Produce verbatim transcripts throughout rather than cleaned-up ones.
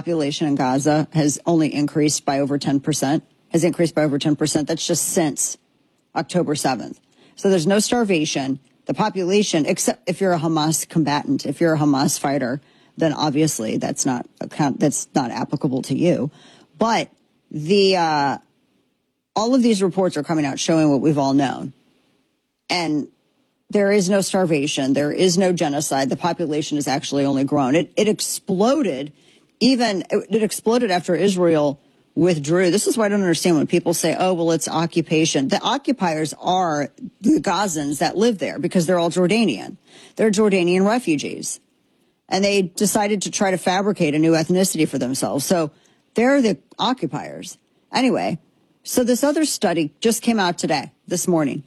population in Gaza has only increased by over ten percent, has increased by over ten percent. That's just since October seventh. So there's no starvation. The population, except if you're a Hamas combatant, if you're a Hamas fighter, then obviously that's not account, that's not applicable to you. But the uh, all of these reports are coming out showing what we've all known. And there is no starvation. There is no genocide. The population has actually only grown. It, it exploded even, it, it exploded after Israel withdrew. This is why I don't understand when people say, oh, well, it's occupation. The occupiers are the Gazans that live there because they're all Jordanian. They're Jordanian refugees. And they decided to try to fabricate a new ethnicity for themselves. So they're the occupiers. Anyway, so this other study just came out today, this morning.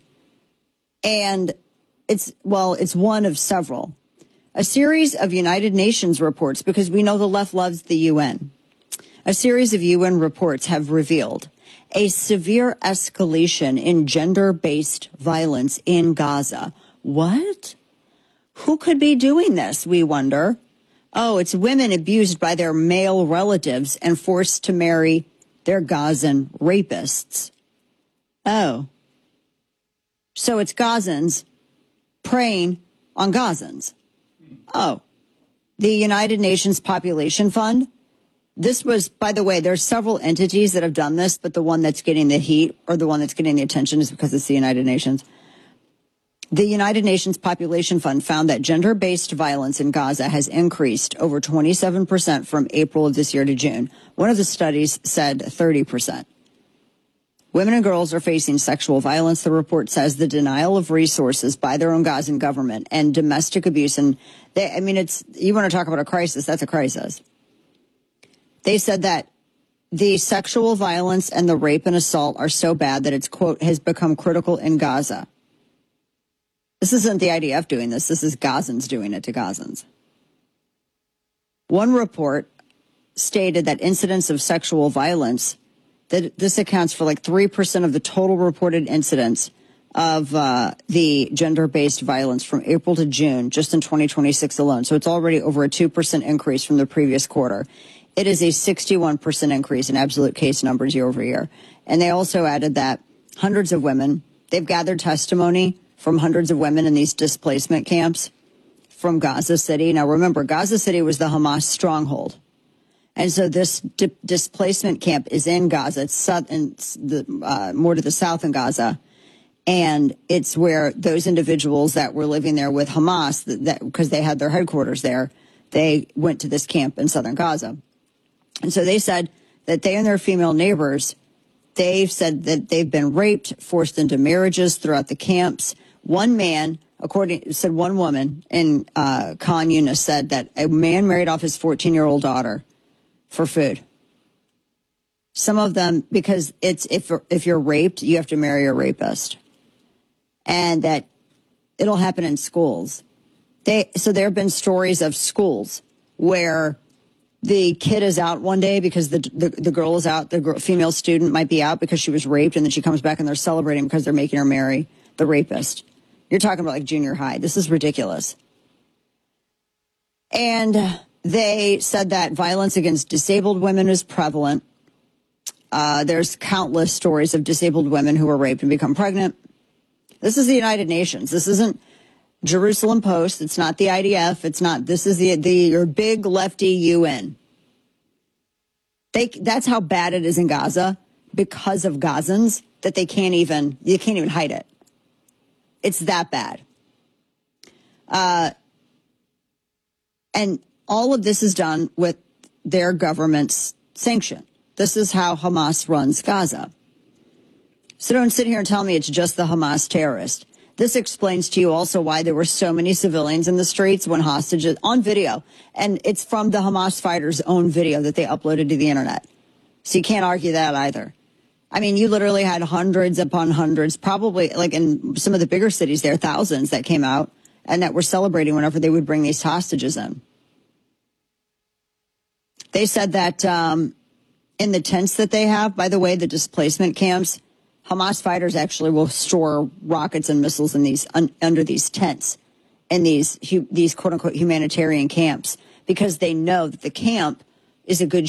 And it's, well, it's one of several. A series of United Nations reports, because we know the left loves the U N. A series of U N reports have revealed a severe escalation in gender-based violence in Gaza. What? Who could be doing this, we wonder? Oh, it's women abused by their male relatives and forced to marry their Gazan rapists. Oh. So it's Gazans preying on Gazans. Oh. The United Nations Population Fund. This was, by the way, there's several entities that have done this, but the one that's getting the heat or the one that's getting the attention is because it's the United Nations. The United Nations Population Fund found that gender-based violence in Gaza has increased over twenty-seven percent from April of this year to June. One of the studies said thirty percent. Women and girls are facing sexual violence, the report says, the denial of resources by their own Gazan government, and domestic abuse. And they, I mean, it's, you want to talk about a crisis, that's a crisis. They said that the sexual violence and the rape and assault are so bad that it's, quote, has become critical in Gaza. This isn't the I D F doing this. This is Gazans doing it to Gazans. One report stated that incidents of sexual violence, that this accounts for like three percent of the total reported incidents of uh, the gender-based violence from April to June, just in twenty twenty-six alone. So it's already over a two percent increase from the previous quarter. It is a sixty-one percent increase in absolute case numbers year over year. And they also added that hundreds of women, they've gathered testimony from hundreds of women in these displacement camps from Gaza City. Now, remember, Gaza City was the Hamas stronghold. And so this di- displacement camp is in Gaza. It's, south, in the, uh, more to the south in Gaza. And it's where those individuals that were living there with Hamas, that because they had their headquarters there, they went to this camp in southern Gaza. And so they said that they and their female neighbors, they've said that they've been raped, forced into marriages throughout the camps. One man, according said one woman in uh, Khan Yunis, said that a man married off his fourteen-year-old daughter for food. Some of them, because it's if if you're raped, you have to marry a rapist, and that it'll happen in schools. They so there have been stories of schools where the kid is out one day because the the, the girl is out, the girl, female student might be out because she was raped, and then she comes back and they're celebrating because they're making her marry the rapist. You're talking about like junior high. This is ridiculous. And they said that violence against disabled women is prevalent. Uh, there's countless stories of disabled women who were raped and become pregnant. This is the United Nations. This isn't Jerusalem Post. It's not the I D F. It's not, this is the, the, your big lefty U N. They, that's how bad it is in Gaza because of Gazans that they can't even, you can't even hide it. It's that bad. Uh, and all of this is done with their government's sanction. This is how Hamas runs Gaza. So don't sit here and tell me it's just the Hamas terrorist. This explains to you also why there were so many civilians in the streets when hostages on video. And it's from the Hamas fighters' own video that they uploaded to the internet. So you can't argue that either. I mean, you literally had hundreds upon hundreds, probably like in some of the bigger cities there, thousands that came out and that were celebrating whenever they would bring these hostages in. They said that um, in the tents that they have, by the way, the displacement camps, Hamas fighters actually will store rockets and missiles in these un, under these tents in these hu, these quote unquote humanitarian camps because they know that the camp is a good